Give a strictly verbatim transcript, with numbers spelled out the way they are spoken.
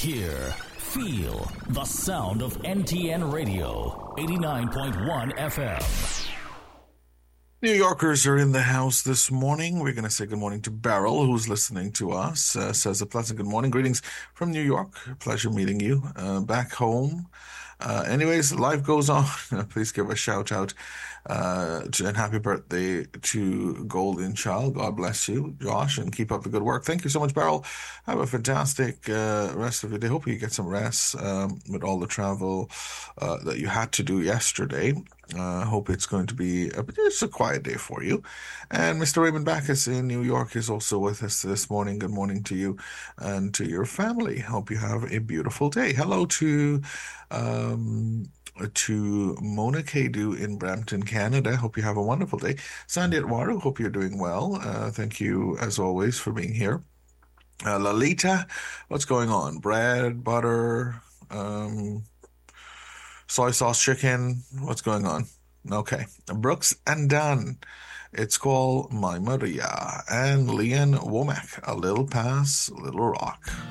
Hear, feel the sound of N T N Radio, eighty-nine point one F M. New Yorkers are in the house this morning. We're going to say good morning to Beryl, who's listening to us. Uh, says a pleasant good morning. Greetings from New York. Pleasure meeting you. Uh, back home. Uh, anyways, life goes on. Please give a shout out uh, to, and happy birthday to Golden Child. God bless you, Josh, and keep up the good work. Thank you so much, Beryl. Have a fantastic uh, rest of your day. Hope you get some rest um, with all the travel uh, that you had to do yesterday. I uh, hope it's going to be a, it's a quiet day for you. And Mister Raymond Backus in New York is also with us this morning. Good morning to you and to your family. Hope you have a beautiful day. Hello to um, to Mona Kadu in Brampton, Canada. Hope you have a wonderful day. Sandy Atwaru, hope you're doing well. Uh, thank you, as always, for being here. Uh, Lalita, what's going on? Bread, butter, um... soy sauce chicken. What's going on? Okay. Brooks and Dunn. It's called My Maria. And Leon Womack. A Little Pass, Little Rock.